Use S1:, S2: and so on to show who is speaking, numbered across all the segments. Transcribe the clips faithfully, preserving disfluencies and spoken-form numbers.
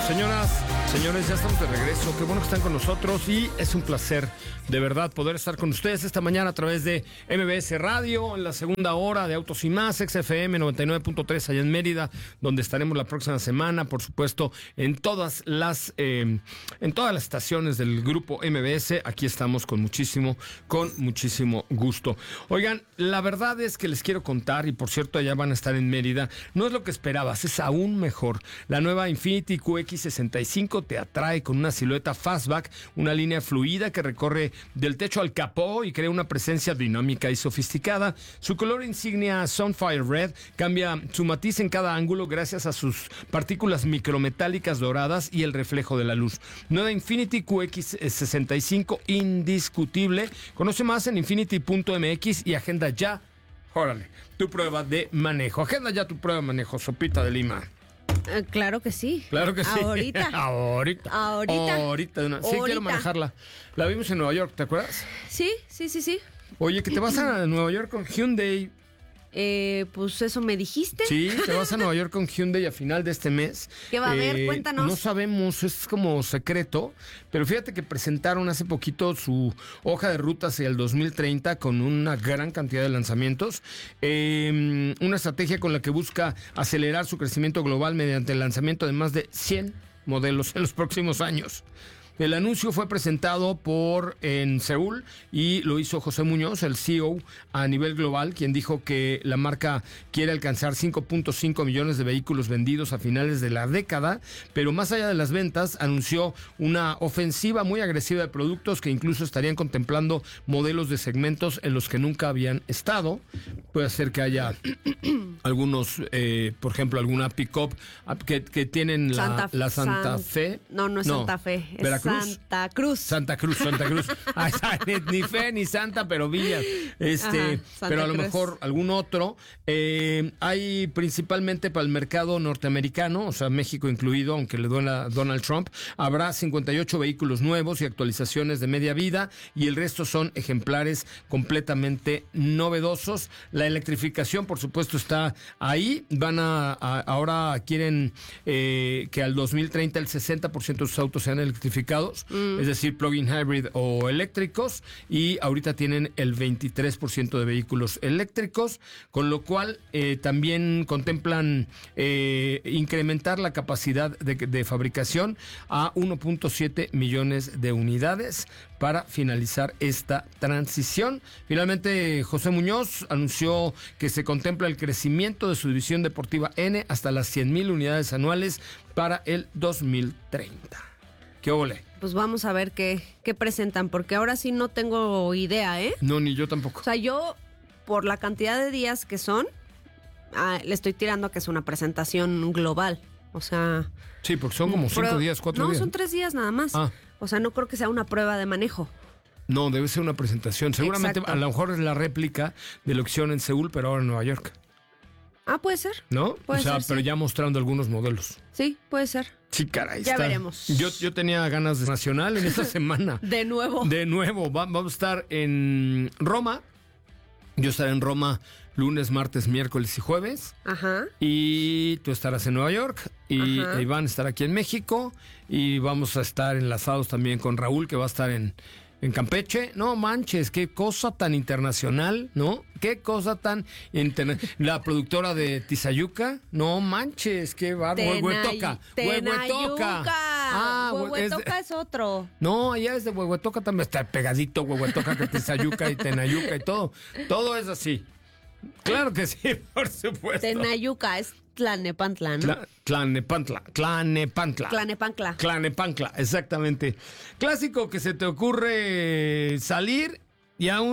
S1: Señoras, señores, ya estamos de regreso. Qué bueno que están con nosotros y es un placer, de verdad, poder estar con ustedes esta mañana a través de M B S Radio, en la segunda hora de Autos y Más, X F M noventa y nueve punto tres allá en Mérida, donde estaremos la próxima semana, por supuesto, en todas las eh, en todas las estaciones del grupo M B S. Aquí estamos con muchísimo, con muchísimo gusto. Oigan, la verdad es que les quiero contar, y por cierto, allá van a estar en Mérida, no es lo que esperabas, es aún mejor. La nueva Infiniti Q X sesenta y cinco te atrae con una silueta fastback, una línea fluida que recorre del techo al capó y crea una presencia dinámica y sofisticada. Su color insignia Sunfire Red cambia su matiz en cada ángulo gracias a sus partículas micrometálicas doradas y el reflejo de la luz. Nueva Infiniti Q X sesenta y cinco, indiscutible. Conoce más en infiniti punto m x y agenda ya, órale, tu prueba de manejo. Agenda ya tu prueba de manejo, Sopita de Lima.
S2: Uh, claro que sí.
S1: Claro que sí.
S2: Ahorita.
S1: Ahorita.
S2: Ahorita.
S1: Ahorita. Una... Sí,
S2: Ahorita.
S1: quiero manejarla. La vimos en Nueva York, ¿te acuerdas?
S2: Sí, sí, sí, sí.
S1: Oye, que te vas a Nueva York con Hyundai.
S2: Eh, pues eso me dijiste.
S1: Sí, te vas a Nueva York con Hyundai a final de este mes.
S2: ¿Qué va a haber?
S1: Eh,
S2: Cuéntanos.
S1: No sabemos, es como secreto, pero fíjate que presentaron hace poquito su hoja de ruta hacia el dos mil treinta con una gran cantidad de lanzamientos. Eh, una estrategia con la que busca acelerar su crecimiento global mediante el lanzamiento de más de cien modelos en los próximos años. El anuncio fue presentado por en Seúl y lo hizo José Muñoz, el C E O a nivel global, quien dijo que la marca quiere alcanzar cinco punto cinco millones de vehículos vendidos a finales de la década, pero más allá de las ventas, anunció una ofensiva muy agresiva de productos que incluso estarían contemplando modelos de segmentos en los que nunca habían estado. Puede ser que haya algunos, eh, por ejemplo, alguna pick-up que, que tienen la Santa, la Santa
S2: San,
S1: Fe.
S2: No, no es no, Santa Fe. Es
S1: Veracruz.
S2: Santa Cruz.
S1: Santa Cruz, Santa Cruz. Ay, ni, ni fe ni santa, pero Villa. Este,
S2: Ajá,
S1: pero a lo
S2: Cruz.
S1: mejor algún otro. Eh, hay principalmente para el mercado norteamericano, o sea, México incluido, aunque le duela a Donald Trump. Habrá cincuenta y ocho vehículos nuevos y actualizaciones de media vida, y el resto son ejemplares completamente novedosos. La electrificación, por supuesto, está ahí. Van a, a ahora quieren eh, que al dos mil treinta el sesenta por ciento de sus autos sean electrificados. Mm. Es decir, plug-in hybrid o eléctricos, y ahorita tienen el veintitrés por ciento de vehículos eléctricos, con lo cual eh, también contemplan eh, incrementar la capacidad de, de fabricación a uno punto siete millones de unidades para finalizar esta transición. Finalmente, José Muñoz anunció que se contempla el crecimiento de su división deportiva N hasta las cien mil unidades anuales para el dos mil treinta. ¿Qué ole?
S2: Pues vamos a ver qué, qué presentan, porque ahora sí no tengo idea, ¿eh?
S1: No, ni yo tampoco.
S2: O sea, yo, por la cantidad de días que son, ah, le estoy tirando a que es una presentación global. O sea...
S1: Sí, porque son como cinco
S2: pero,
S1: días, cuatro
S2: no,
S1: días.
S2: No, son tres días nada más.
S1: Ah.
S2: O sea, no creo que sea una prueba de manejo.
S1: No, debe ser una presentación. Seguramente, exacto, a lo mejor es la réplica de lo que hicieron en Seúl, pero ahora en Nueva York.
S2: Ah, puede ser.
S1: ¿No?
S2: Puede
S1: o sea,
S2: ser,
S1: pero
S2: sí.
S1: ya mostrando algunos modelos.
S2: Sí, puede ser.
S1: Sí, caray.
S2: Ya
S1: está.
S2: veremos.
S1: Yo, yo tenía ganas de nacional en esta semana.
S2: De nuevo.
S1: De nuevo. Va, vamos a estar en Roma. Yo estaré en Roma lunes, martes, miércoles y jueves.
S2: Ajá.
S1: Y tú estarás en Nueva York. Y Ajá. Iván estará aquí en México. Y vamos a estar enlazados también con Raúl, que va a estar en... En Campeche. No manches, qué cosa tan internacional, ¿no? Qué cosa tan internacional. La productora de Tizayuca, no manches, qué bárbaro. Huehuetoca.
S2: Huehuetoca. Ah, Huehuetoca es, es otro.
S1: No, allá es de Huehuetoca también está pegadito Huehuetoca que Tizayuca y Tenayuca y todo. Todo es así. Claro que sí, por supuesto.
S2: Tenayuca es Tlalnepantla, ¿no?
S1: Tla, Tlalnepantla, Tlalnepantla.
S2: Tlalnepantla.
S1: Tlalnepantla, exactamente. Clásico que se te ocurre salir y a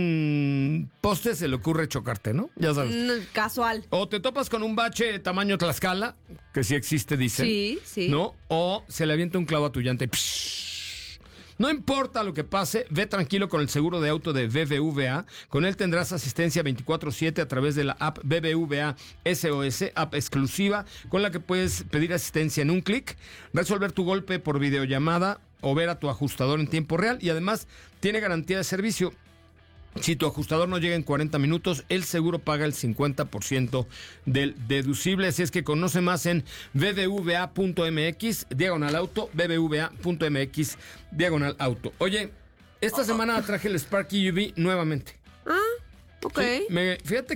S1: un poste se le ocurre chocarte, ¿no? Ya sabes.
S2: Mm, casual.
S1: O te topas con un bache tamaño Tlaxcala, que sí existe, dicen.
S2: Sí, sí.
S1: ¿No? O se le avienta un clavo a tu llanta y... Psh, no importa lo que pase, ve tranquilo con el seguro de auto de B B V A. Con él tendrás asistencia veinticuatro siete a través de la app B B V A S O S, app exclusiva con la que puedes pedir asistencia en un clic, resolver tu golpe por videollamada o ver a tu ajustador en tiempo real, y además tiene garantía de servicio. Si tu ajustador no llega en cuarenta minutos, el seguro paga el cincuenta por ciento del deducible. Así es que conoce más en b b v a punto m x, diagonal auto, b b v a punto m x, diagonal auto. Oye, esta semana traje el Sparky U V nuevamente.
S2: Ah, ok.
S1: Sí, me, fíjate